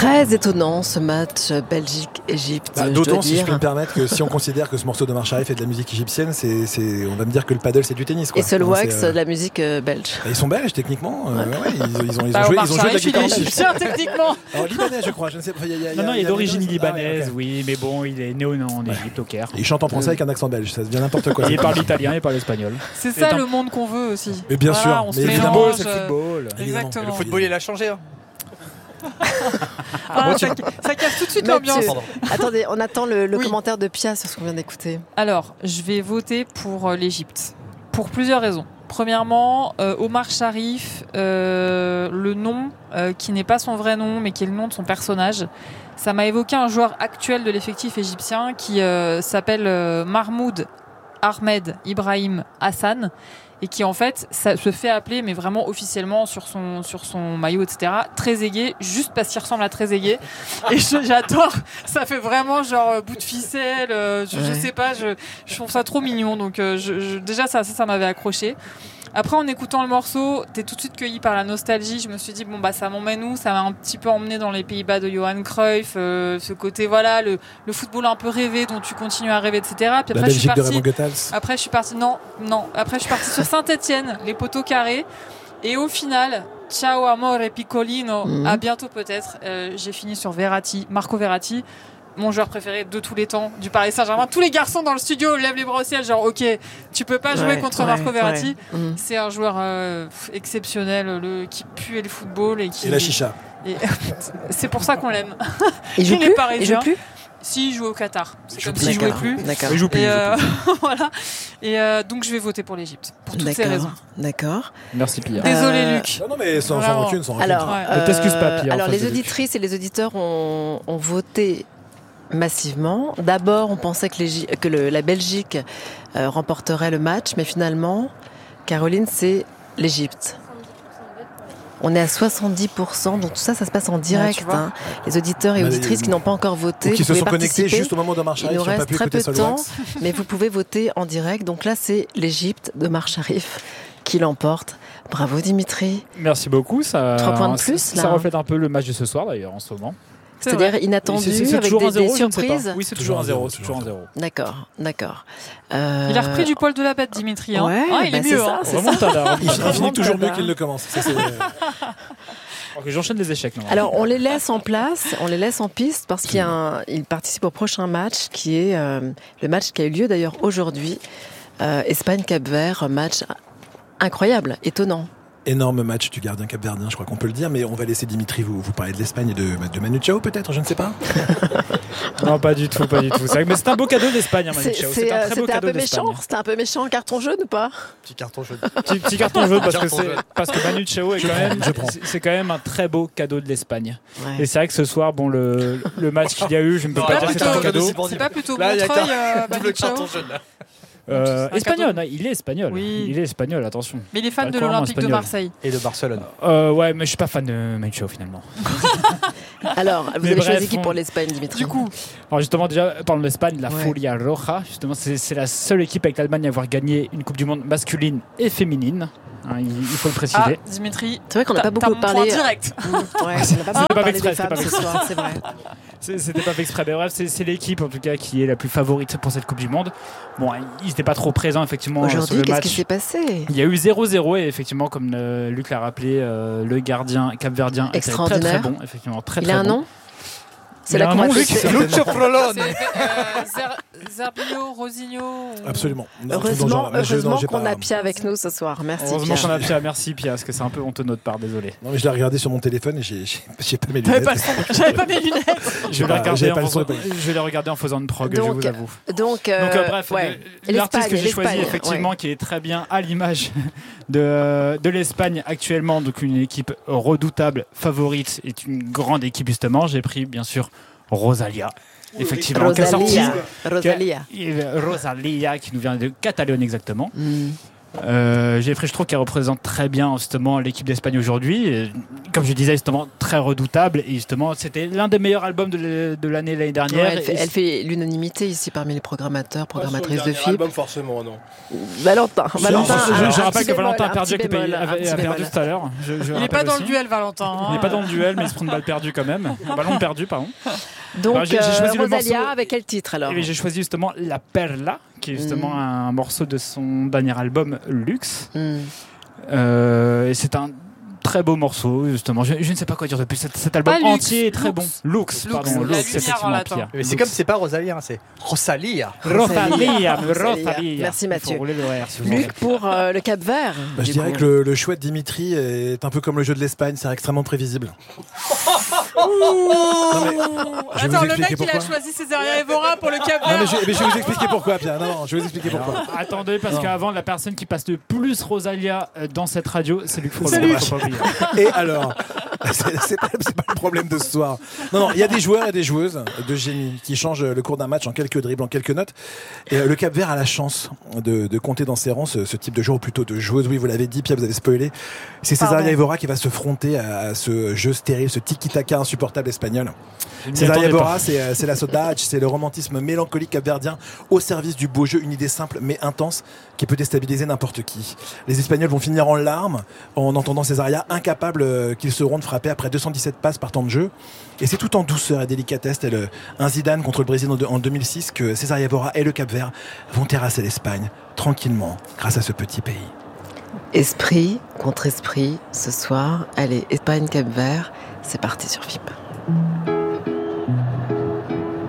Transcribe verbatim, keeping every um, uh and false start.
Très étonnant ce match Belgique-Égypte. Bah, je d'autant, dois si dire. je puis me permettre, que si on considère que ce morceau de Omar Sharif est de la musique égyptienne, c'est, c'est, on va me dire que le paddle c'est du tennis. Quoi. Et Sol Hein, Wax, c'est, euh, de la musique euh, belge. Ils sont belges techniquement. Euh, ouais, ils, ils ont, ils ont Bah, joué, Omar ils ont joué de la Sharif, il guitare est belge. égyptien techniquement. Alors libanais, je crois. Je ne sais pas. Il y a, il y a, Non, non, il y est a d'origine les deux. libanaise, Ah, ouais, oui, mais bon, il est né en en Égypte, au Caire. Et il chante en français avec un accent belge. Ça devient n'importe quoi. Il parle l'italien, il parle l'espagnol. C'est ça Et le monde qu'on veut aussi. Mais bien Voilà, sûr, on se mais mélange. évidemment, c'est le football. Exactement. Le football, il a changé. Hein. Ah, ça, ça casse tout de suite l'ambiance. Mathieu, attendez, on attend le, le Oui. commentaire de Pia sur ce qu'on vient d'écouter. Alors, je vais voter pour euh, l'Égypte. Pour plusieurs raisons. Premièrement, euh, Omar Sharif, euh, le nom euh, qui n'est pas son vrai nom, mais qui est le nom de son personnage, ça m'a évoqué un joueur actuel de l'effectif égyptien qui euh, s'appelle euh, Mahmoud Ahmed Ibrahim Hassan et qui en fait ça se fait appeler, mais vraiment officiellement sur son, sur son maillot, et cetera, Trezeguet, juste parce qu'il ressemble à Trezeguet. Et je, j'adore, ça fait vraiment genre euh, bout de ficelle, euh, je, je Ouais. sais pas, je, je trouve ça trop mignon. Donc euh, je, je, déjà ça, ça, ça m'avait accroché. Après, en écoutant le morceau, t'es tout de suite cueilli par la nostalgie. Je me suis dit, bon, bah, ça m'emmène où ? Ça m'a un petit peu emmené dans les Pays-Bas de Johan Cruyff, euh, ce côté, voilà, le, le football un peu rêvé dont tu continues à rêver, et cetera. Puis La après, je suis Belgique de partie. Raymond Goethals. Après, je suis partie. Non, non. Après, je suis partie sur Saint-Etienne, les poteaux carrés. Et au final, ciao amore piccolino. Mhm. À bientôt peut-être. Euh, j'ai fini sur Verratti, Marco Verratti. Mon joueur préféré de tous les temps du Paris Saint-Germain. Tous les garçons dans le studio lèvent les bras au ciel, genre ok, tu peux pas jouer Ouais, contre ouais, Marco Verratti. ouais. Mhm. C'est un joueur euh, exceptionnel, le, qui pue le football et qui. Et la chicha. et- c'est pour ça qu'on l'aime. Il joue Il est plus parisien. Il joue plus Si, il joue au Qatar. C'est joue comme plus. s'il jouait D'accord, plus. D'accord. Il joue plus. Et il joue euh, plus. voilà. Et euh, donc je vais voter pour l'Égypte pour toutes ces D'accord, raisons. D'accord. Merci, Pia. Désolé Euh, Luc. Non, non, mais sans, sans Vraiment. rancune, sans rancune. Alors, Ouais. Ne t'excuse pas, Pierre, en alors face les de Luc. auditrices et les auditeurs ont, ont voté massivement. D'abord, on pensait que, l'Égy- que le- la Belgique euh, remporterait le match, mais finalement, Caroline, c'est l'Égypte. On est à soixante-dix pour cent, donc tout ça, ça se passe en direct. tu vois. hein. Les auditeurs et Mais auditrices les- qui n'ont pas encore voté, Ou qui vous se pouvez sont connectés participer. juste au moment d'Omar Il Sharif, nous qui n'ont pas reste pu très peu écouter de temps, Solwax. mais vous pouvez voter en direct. Donc là, c'est l'Égypte de Omar Sharif qui l'emporte. Bravo Dimitri. Merci beaucoup. Ça, Trois points de plus, ça, là. ça reflète un peu le match de ce soir, d'ailleurs, en ce moment. C'est C'est-à-dire vrai. inattendu, C'est- c'est- c'est avec toujours des, un zéro, des je ne sais pas. surprises. Oui, c'est Toujours toujours un un zéro. zéro, C'est toujours un zéro. D'accord, d'accord. Euh, Il a repris du poil de la bête, Dimitri. Hein. Ouais, Ah, il bah est c'est mieux. ça, hein. c'est Vraiment, t'as l'air- Il, il finit toujours mieux Tada. qu'il ne commence. Ça, c'est- Alors que j'enchaîne les échecs. non. Alors, on les laisse en place, on les laisse en piste parce qu'il y a un, il participe au prochain match qui est euh, le match qui a eu lieu d'ailleurs aujourd'hui, euh, Espagne-Cap-Vert, match incroyable, étonnant. Énorme match du gardien capverdien, je crois qu'on peut le dire, mais on va laisser Dimitri vous, vous parler de l'Espagne et de, de Manu Chao peut-être, je ne sais pas. Non, pas du tout, pas du tout. C'est vrai que- Mais c'est un beau cadeau d'Espagne, hein, Manu C'est- Chao. c'est, C'est un euh, très beau C'était un cadeau peu d'Espagne. méchant, c'était un peu méchant, carton jaune ou pas? Petit carton jaune. Petit, petit carton jaune parce que Carton c'est jaune. parce que Manu Chao est Je quand prends, même je prends. c'est- c'est quand même un très beau cadeau de l'Espagne. Ouais. Et c'est vrai que ce soir, bon, le, le match qu'il y a eu, je ne peux Non, pas là, dire que plutôt- c'est un cadeau. C'est pas plutôt Là, il y a Montreuil, qu'un euh, double Manu Chao carton jaune là. Euh, C'est un espagnol, cadeau. non, il est espagnol. Oui. Il est espagnol, attention. Mais il est fan Pas de couramment l'Olympique de espagnol. Marseille. Et de Barcelone. Euh, ouais, mais je suis pas fan de Manu Chao finalement. Alors, vous Mais avez bref, choisi qui on- pour l'Espagne, Dimitri? Du coup, Alors justement, déjà, parlons de l'Espagne, la Ouais. Folia Roja, justement, c'est c'est la seule équipe avec l'Allemagne à avoir gagné une Coupe du Monde masculine et féminine. Hein, il, il faut le ah, préciser. Dimitri, C'est vrai qu'on n'a t'as pas t'as beaucoup mon parlé. point direct. Ouais, on n'a pas C'était beaucoup pas parlé exprès, des femmes c'était pas ce soir, c'est vrai. C'est- C'était pas fait exprès, mais bref, c'est c'est l'équipe en tout cas qui est la plus favorite pour cette Coupe du Monde. Bon, ils n'étaient pas trop présents effectivement sur Aujourd'hui, le qu'est-ce match. qui s'est passé? Il y a eu zéro zéro et effectivement, comme euh, Luc l'a rappelé, euh, le gardien capverdien était très très Extraordinaire. bon, effectivement, très Il très a un bon. nom? C'est Il a là un qu'on va nom, Luc, tester. c'est Lucio Frolone. C'est euh, Zer- Zerbino, Rosigno. ou- Absolument. Non, tout dans le Heureusement, genre. Mais je- non, heureusement j'ai qu'on pas- a Pia avec nous ce soir. Merci. Heureusement Pia. qu'on a Pia, merci Pia, parce que c'est un peu honteux de notre part, désolé. Non, mais je l'ai regardé sur mon téléphone et j'ai j'ai- j'ai pas mes J'avais lunettes. pas, le son, j'avais pas mes lunettes. Je vais, pas- les regarder j'avais en pas le faisant, son, j'ai pas- je vais les regarder en faisant une drogue, je Donc, vous avoue. Donc, euh, Donc euh, bref, ouais. le- l'artiste que j'ai L'Espagne, choisi l'Espagne, effectivement ouais. qui est très bien à l'image de, de l'Espagne actuellement, donc une équipe redoutable, favorite, est une grande équipe justement. J'ai pris bien sûr Rosalia, effectivement, qui a sorti Rosalia. Rosalia. qui a- Rosalia qui nous vient de Catalogne exactement. Mm. Euh, Jeffrey, je trouve qu'elle représente très bien justement l'équipe d'Espagne aujourd'hui. Et, comme je disais, justement très redoutable. Et justement, c'était l'un des meilleurs albums de, de l'année l'année dernière. Ouais, elle, fait, elle fait l'unanimité ici parmi les programmateurs, programmatrices de films. Album forcément, non. Valentin. Valentin je, je, un, je un rappelle que bémol, Valentin a perdu, que bémol, a, a perdu tout à l'heure. Je, je il n'est pas dans aussi. le duel, Valentin. Hein. Il n'est pas dans le duel, mais il se prend une balle perdue quand même. Ballon perdu, pardon. Donc, alors, j'ai, j'ai choisi euh, le Rosalia, morceau, avec quel titre alors? Et j'ai choisi justement La Perla, qui est justement mm. un morceau de son dernier album Lux. Mm. Euh, et c'est un très beau morceau, justement. Je, je ne sais pas quoi dire depuis cet, cet album ah, entier est très Lux. bon. Lux, Lux, pardon. Lux, Lux, effectivement, Pierre. Mais c'est comme c'est pas Rosalia, c'est Rosalia. Rosalia, Rosalia. Merci Mathieu. R, si Luc pour euh, le Cap-Vert. Bah, je dirais coup. que le, le choix de Dimitri est un peu comme le jeu de l'Espagne, c'est extrêmement prévisible. Non, mais, attends, le mec pourquoi. il a choisi Césaria Evora pour le Cap-Vert. Non, mais je, mais je vais vous expliquer pourquoi, Pierre. Non, non, je vais vous expliquer pourquoi. Alors, attendez, parce non. qu'avant, la personne qui passe le plus Rosalia dans cette radio, c'est Luc Frollo. Et alors, c'est, c'est, pas, c'est pas le problème de ce soir. Non, non, il y a des joueurs et des joueuses de génie qui changent le cours d'un match en quelques dribbles, en quelques notes. Et le Cap-Vert a la chance de, de compter dans ses rangs ce, ce type de joueur, ou plutôt de joueuse. Oui, vous l'avez dit, Pierre, vous avez spoilé. C'est Césaria Evora qui va se fronter à ce jeu stérile, ce tiki-taka insupportable espagnol. Césaria Evora, c'est, c'est la saudade, c'est le romantisme mélancolique capverdien au service du beau jeu, une idée simple mais intense qui peut déstabiliser n'importe qui. Les Espagnols vont finir en larmes en entendant Césaria, incapables qu'ils seront de frapper après deux cent dix-sept passes par temps de jeu. Et c'est tout en douceur et délicatesse, tel un Zidane contre le Brésil en deux mille six, que Césaria Evora et le Cap-Vert vont terrasser l'Espagne tranquillement grâce à ce petit pays. Esprit contre esprit, ce soir, allez, Espagne-Cap-Vert, c'est parti sur F I P.